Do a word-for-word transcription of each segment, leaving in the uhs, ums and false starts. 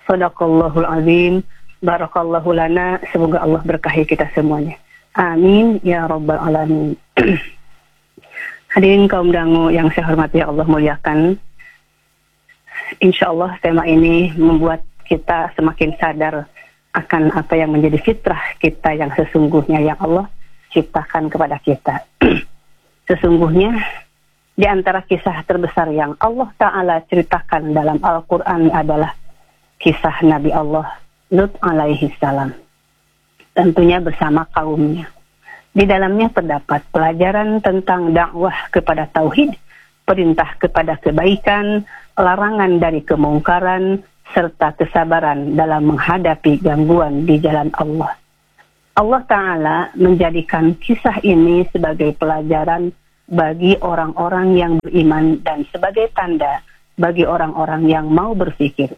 Shadaqallahul azim. Barakallahu lana. Semoga Allah berkahi kita semuanya. Amin ya rabbal alamin. Hadirin kaum dangu yang saya hormati, Allah muliakan. Insya Allah tema ini membuat kita semakin sadar akan apa yang menjadi fitrah kita yang sesungguhnya yang Allah ciptakan kepada kita. Sesungguhnya di antara kisah terbesar yang Allah Ta'ala ceritakan dalam Al-Quran adalah kisah Nabi Allah Lut alaihi salam, tentunya bersama kaumnya. Di dalamnya terdapat pelajaran tentang dakwah kepada tauhid, perintah kepada kebaikan, larangan dari kemungkaran, serta kesabaran dalam menghadapi gangguan di jalan Allah. Allah Ta'ala menjadikan kisah ini sebagai pelajaran bagi orang-orang yang beriman dan sebagai tanda bagi orang-orang yang mau berpikir.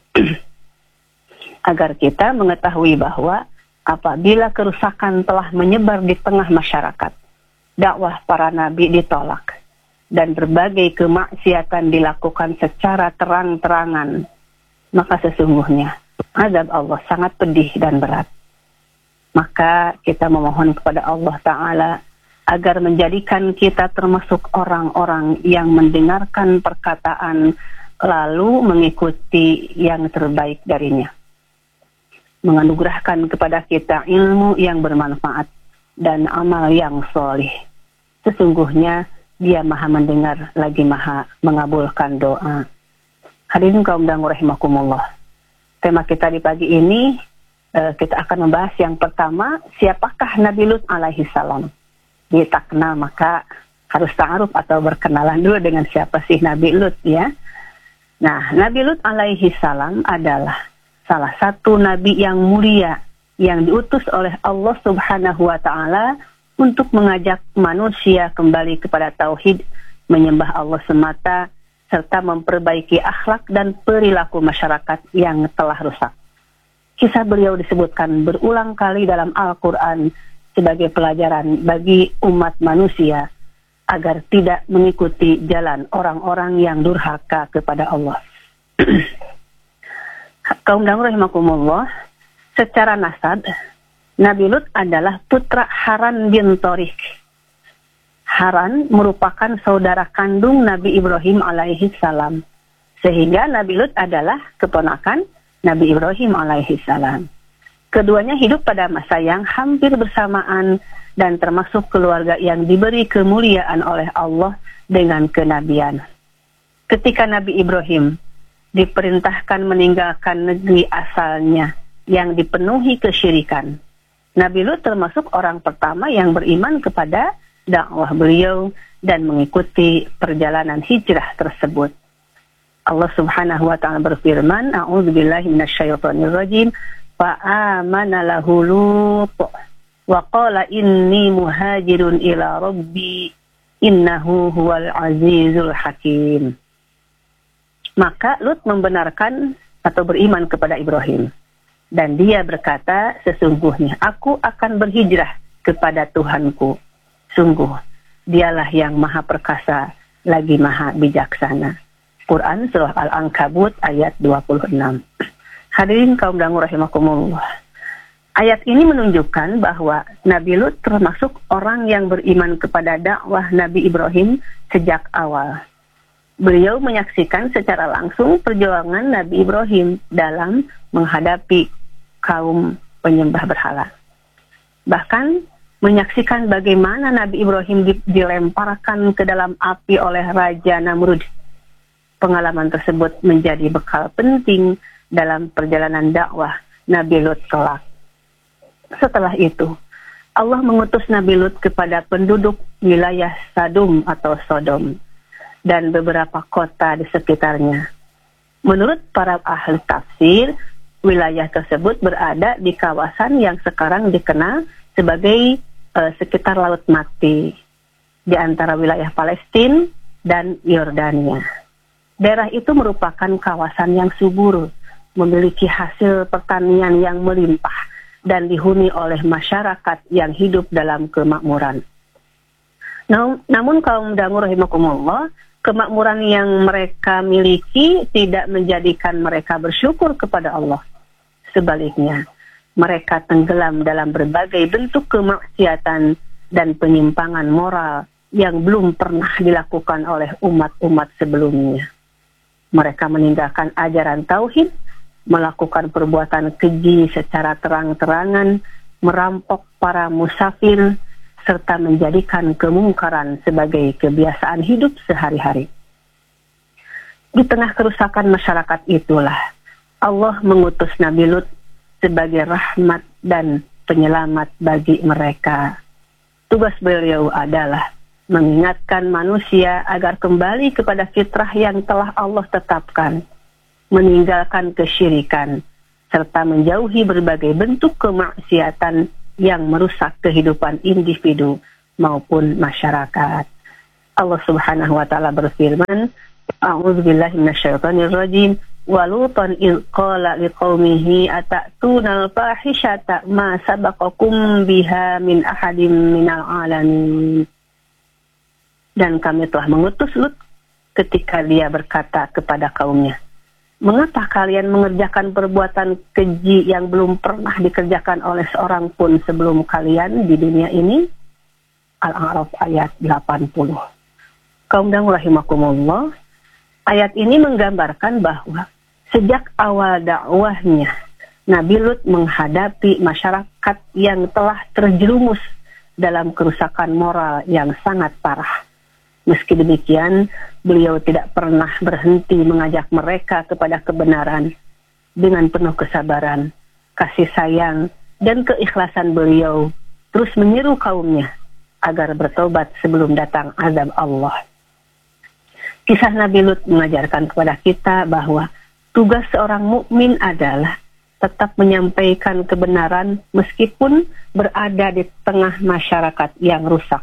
Agar kita mengetahui bahwa apabila kerusakan telah menyebar di tengah masyarakat, dakwah para nabi ditolak, dan berbagai kemaksiatan dilakukan secara terang-terangan, maka sesungguhnya azab Allah sangat pedih dan berat. Maka kita memohon kepada Allah Ta'ala agar menjadikan kita termasuk orang-orang yang mendengarkan perkataan lalu mengikuti yang terbaik darinya. Menganugerahkan kepada kita ilmu yang bermanfaat dan amal yang solih. Sesungguhnya Dia maha mendengar lagi maha mengabulkan doa. Hadirin kaum dangu rahimakumullah. Tema kita di pagi ini, uh, kita akan membahas yang pertama, siapakah Nabi Lut alaihi salam? Dia tak kenal maka harus ta'aruf atau berkenalan dulu dengan siapa sih Nabi Lut ya. Nah, Nabi Lut alaihi salam adalah salah satu nabi yang mulia yang diutus oleh Allah Subhanahu wa Ta'ala untuk mengajak manusia kembali kepada tauhid, menyembah Allah semata, serta memperbaiki akhlak dan perilaku masyarakat yang telah rusak. Kisah beliau disebutkan berulang kali dalam Al-Quran sebagai pelajaran bagi umat manusia agar tidak mengikuti jalan orang-orang yang durhaka kepada Allah. Kaum dangu rahimakumullah, secara nasab Nabi Lut adalah putra Haran bin Torik. Haran merupakan saudara kandung Nabi Ibrahim alaihi salam, sehingga Nabi Lut adalah keponakan Nabi Ibrahim alaihi salam. Keduanya hidup pada masa yang hampir bersamaan dan termasuk keluarga yang diberi kemuliaan oleh Allah dengan kenabian. Ketika Nabi Ibrahim diperintahkan meninggalkan negeri asalnya yang dipenuhi kesyirikan, Nabi Lut termasuk orang pertama yang beriman kepada dakwah beliau dan mengikuti perjalanan hijrah tersebut. Allah Subhanahu wa Ta'ala berfirman, A'udzubillahi minasyaitonirrajim, fa'amana lahu Lut wa qala inni muhajirun ila rabbi innahu huwal azizul hakim. Maka Lut membenarkan atau beriman kepada Ibrahim. Dan dia berkata, sesungguhnya aku akan berhijrah kepada Tuhanku. Sungguh, dialah yang maha perkasa, lagi maha bijaksana. Quran Surah Al-Ankabut ayat dua puluh enam. Hadirin kaum dangu rahimakumullah. Ayat ini menunjukkan bahwa Nabi Lut termasuk orang yang beriman kepada dakwah Nabi Ibrahim sejak awal. Beliau menyaksikan secara langsung perjuangan Nabi Ibrahim dalam menghadapi kaum penyembah berhala. Bahkan menyaksikan bagaimana Nabi Ibrahim dilemparkan ke dalam api oleh Raja Namrud. Pengalaman tersebut menjadi bekal penting dalam perjalanan dakwah Nabi Lut kelak. Setelah itu, Allah mengutus Nabi Lut kepada penduduk wilayah Sadum atau Sodom dan beberapa kota di sekitarnya. Menurut para ahli tafsir, wilayah tersebut berada di kawasan yang sekarang dikenal sebagai uh, sekitar Laut Mati, di antara wilayah Palestina dan Yordania. Daerah itu merupakan kawasan yang subur, memiliki hasil pertanian yang melimpah, dan dihuni oleh masyarakat yang hidup dalam kemakmuran. Namun kaum dangu rahimakumullah, kemakmuran yang mereka miliki tidak menjadikan mereka bersyukur kepada Allah. sebaliknya, mereka tenggelam dalam berbagai bentuk kemaksiatan dan penyimpangan moral yang belum pernah dilakukan oleh umat-umat sebelumnya. Mereka meninggalkan ajaran tauhid, melakukan perbuatan keji secara terang-terangan, merampok para musafir, serta menjadikan kemungkaran sebagai kebiasaan hidup sehari-hari. Di tengah kerusakan masyarakat itulah Allah mengutus Nabi Lut sebagai rahmat dan penyelamat bagi mereka. Tugas beliau adalah mengingatkan manusia agar kembali kepada fitrah yang telah Allah tetapkan, meninggalkan kesyirikan, serta menjauhi berbagai bentuk kemaksiatan yang merusak kehidupan individu maupun masyarakat. Allah Subhanahu wa taala berfirman, A'udzubillahi minasyaitonirrajim, wa lutan id qala liqaumihi atatuna al-fahishata ma sabaqakum biha min ahadin minal alamin. Dan kami telah mengutus Lut ketika dia berkata kepada kaumnya, mengapa kalian mengerjakan perbuatan keji yang belum pernah dikerjakan oleh seorang pun sebelum kalian di dunia ini? Al-A'raf ayat delapan puluh. Kaum dan rahimakumullah, ayat ini menggambarkan bahwa sejak awal dakwahnya, Nabi Lut menghadapi masyarakat yang telah terjerumus dalam kerusakan moral yang sangat parah. Meski demikian, beliau tidak pernah berhenti mengajak mereka kepada kebenaran. Dengan penuh kesabaran, kasih sayang, dan keikhlasan beliau terus menyeru kaumnya agar bertobat sebelum datang azab Allah. Kisah Nabi Lut mengajarkan kepada kita bahwa tugas seorang mukmin adalah tetap menyampaikan kebenaran meskipun berada di tengah masyarakat yang rusak.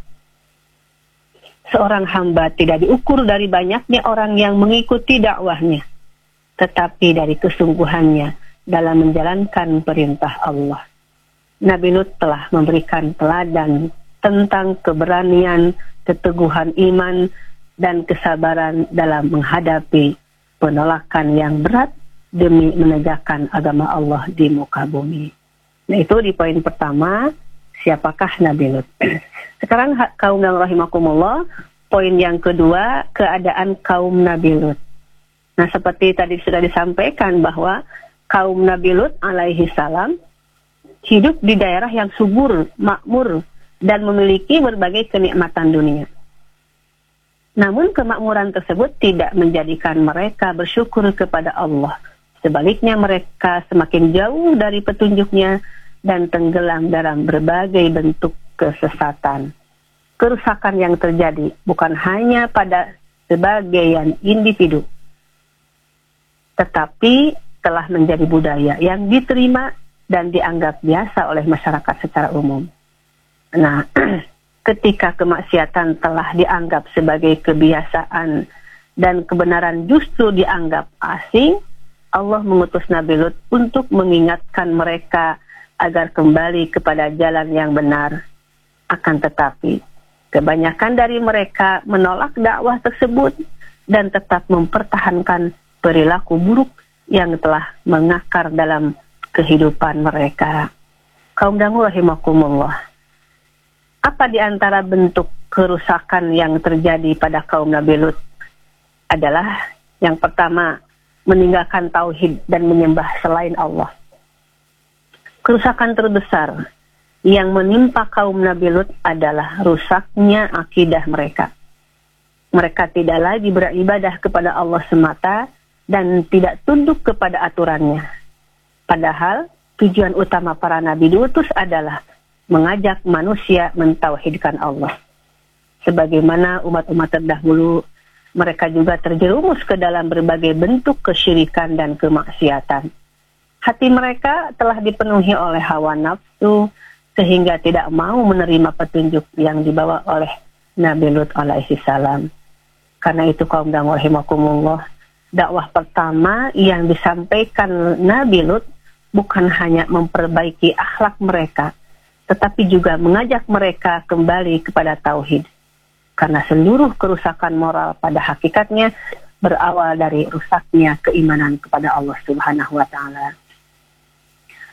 Seorang hamba tidak diukur dari banyaknya orang yang mengikuti dakwahnya, tetapi dari kesungguhannya dalam menjalankan perintah Allah. Nabi Lut telah memberikan teladan tentang keberanian, keteguhan iman, dan kesabaran dalam menghadapi penolakan yang berat demi menegakkan agama Allah di muka bumi. Nah, itu di poin pertama, siapakah Nabi Lut? Sekarang kaum dan rahimakumullah, poin yang kedua, keadaan kaum Nabi Lut. Nah, seperti tadi sudah disampaikan bahwa kaum Nabi Lut alaihi salam hidup di daerah yang subur, makmur, dan memiliki berbagai kenikmatan dunia. Namun kemakmuran tersebut tidak menjadikan mereka bersyukur kepada Allah. Sebaliknya mereka semakin jauh dari petunjuknya dan tenggelam dalam berbagai bentuk kesesatan. Kerusakan yang terjadi bukan hanya pada sebagian individu, tetapi telah menjadi budaya yang diterima dan dianggap biasa oleh masyarakat secara umum. Nah, ketika kemaksiatan telah dianggap sebagai kebiasaan dan kebenaran justru dianggap asing, Allah mengutus Nabi Lut untuk mengingatkan mereka agar kembali kepada jalan yang benar. Akan tetapi, kebanyakan dari mereka menolak dakwah tersebut dan tetap mempertahankan perilaku buruk yang telah mengakar dalam kehidupan mereka. Kaum dan rahimakumullah, apa di antara bentuk kerusakan yang terjadi pada kaum Nabi Lut adalah yang pertama, meninggalkan tauhid dan menyembah selain Allah. Kerusakan terbesar yang menimpa kaum Nabi Lut adalah rusaknya akidah mereka. Mereka tidak lagi beribadah kepada Allah semata dan tidak tunduk kepada aturannya. Padahal tujuan utama para nabi diutus adalah mengajak manusia mentauhidkan Allah. Sebagaimana umat-umat terdahulu, mereka juga terjerumus ke dalam berbagai bentuk kesyirikan dan kemaksiatan. Hati mereka telah dipenuhi oleh hawa nafsu, sehingga tidak mau menerima petunjuk yang dibawa oleh Nabi Lut alaihi salam. Karena itu kaum dan rahimakumullah, dakwah pertama yang disampaikan Nabi Lut bukan hanya memperbaiki akhlak mereka, tetapi juga mengajak mereka kembali kepada tauhid. Karena seluruh kerusakan moral pada hakikatnya berawal dari rusaknya keimanan kepada Allah Subhanahu wa taala.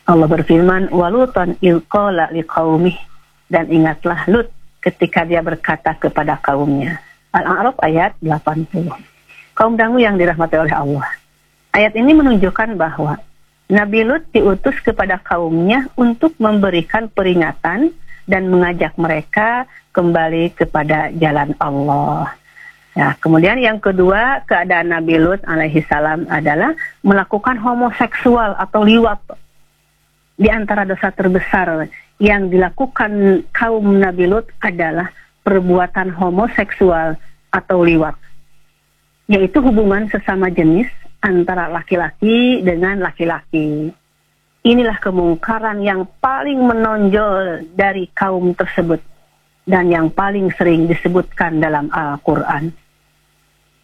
Allah berfirman, walutan ilqala liqaumih, dan ingatlah Lut ketika dia berkata kepada kaumnya. Al-A'raf ayat delapan puluh. Kaum dangu yang dirahmati oleh Allah. Ayat ini menunjukkan bahwa Nabi Lut diutus kepada kaumnya untuk memberikan peringatan dan mengajak mereka kembali kepada jalan Allah. Ya, kemudian yang kedua, keadaan Nabi Lut alaihi salam adalah melakukan homoseksual atau liwat. Di antara dosa terbesar yang dilakukan kaum Nabi Lut adalah perbuatan homoseksual atau liwat, yaitu hubungan sesama jenis antara laki-laki dengan laki-laki. Inilah kemungkaran yang paling menonjol dari kaum tersebut dan yang paling sering disebutkan dalam Al-Quran.